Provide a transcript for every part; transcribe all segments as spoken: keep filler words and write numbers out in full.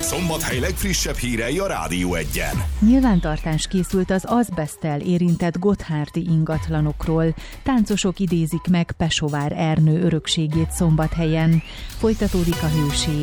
Szombathely legfrissebb hírei a Rádió Egyen. Nyilvántartás készült az azbeszttel érintett gotthárdi ingatlanokról. Táncosok idézik meg Pesovár Ernő örökségét Szombathelyen. Folytatódik a hőség.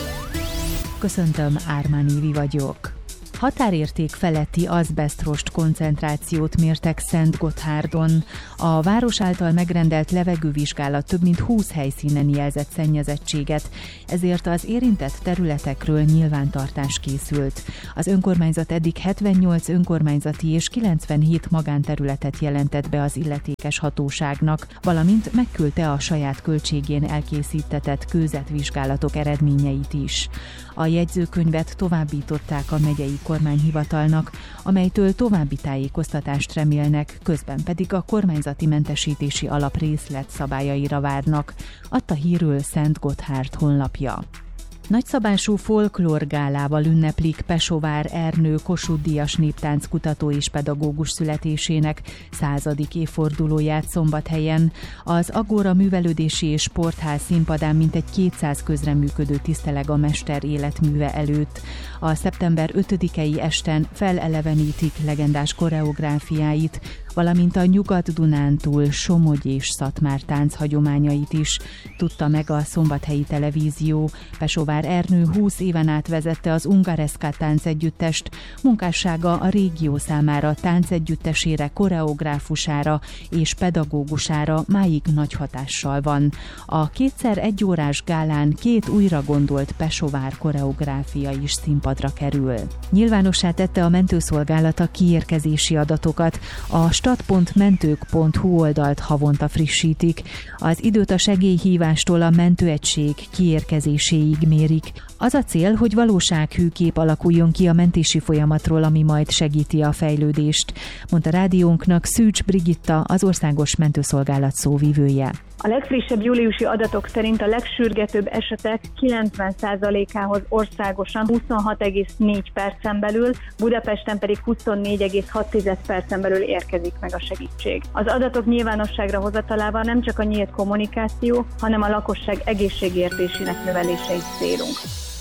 Köszöntöm, Ármán Évi vagyok. Határérték feletti azbesztrost koncentrációt mértek Szentgotthárdon. A város által megrendelt levegővizsgálat több mint húsz helyszínen jelzett szennyezettséget, ezért az érintett területekről nyilvántartás készült. Az önkormányzat eddig hetvennyolc önkormányzati és kilencvenhét magánterületet jelentett be az illetékes hatóságnak, valamint megküldte a saját költségén elkészítetett kőzetvizsgálatok eredményeit is. A jegyzőkönyvet továbbították a megyei kormányhivatalnak, amelytől további tájékoztatást remélnek, közben pedig a kormányzati mentesítési alap részletszabályaira várnak, adta hírül Szentgotthárd honlapja. Nagyszabású folklórgálával ünneplik Pesovár Ernő Kossuth-díjas néptánckutató és pedagógus születésének századik évfordulóját Szombathelyen. Az Agora Művelődési és Sportház színpadán mintegy kétszáz közreműködő tiszteleg a mester életműve előtt. A szeptember ötödikei esten felelevenítik legendás koreográfiáit, valamint a Nyugat-Dunántúl, Somogy és Szatmár tánc hagyományait is, tudta meg a Szombathelyi Televízió. Pesovár Ernő húsz éven át vezette az Ungareska táncegyüttest, munkássága a régió számára táncegyüttesére, koreográfusára és pedagógusára máig nagy hatással van. A kétszer egy órás gálán két újra gondolt Pesovár koreográfia is színpadra kerül. Nyilvánossá tette a mentőszolgálat a kiérkezési adatokat. A stat pont mentők pont hu oldalt havonta frissítik. Az időt a segélyhívástól a mentőegység kiérkezéséig mérik. Az a cél, hogy valósághű kép alakuljon ki a mentési folyamatról, ami majd segíti a fejlődést, mondta rádiónknak Szűcs Brigitta, az Országos Mentőszolgálat szóvivője. A legfrissebb júliusi adatok szerint a legsürgetőbb esetek kilencven százalékához országosan huszonhat egész négy percen belül, Budapesten pedig huszonnégy egész hat percen belül érkezik meg a segítség. Az adatok nyilvánosságra hozatalával nem csak a nyílt kommunikáció, hanem a lakosság egészségérzésének növelése is célunk.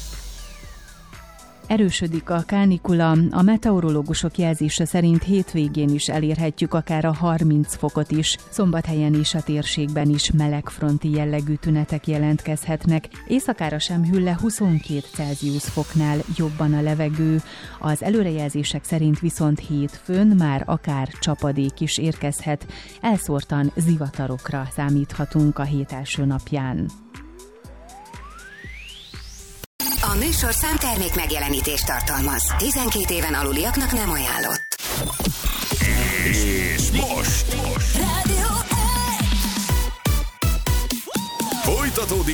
Erősödik a kánikula, a meteorológusok jelzése szerint hétvégén is elérhetjük akár a harminc fokot is. Szombathelyen és a térségben is melegfronti jellegű tünetek jelentkezhetnek. Éjszakára sem hűl le huszonkét Celsius foknál jobban a levegő. Az előrejelzések szerint viszont hétfőn már akár csapadék is érkezhet. Elszórtan zivatarokra számíthatunk a hét első napján. A műsorszám termék megjelenítést tartalmaz. tizenkét éven aluliaknak nem ajánlott. És most, most. Rádió folytatódik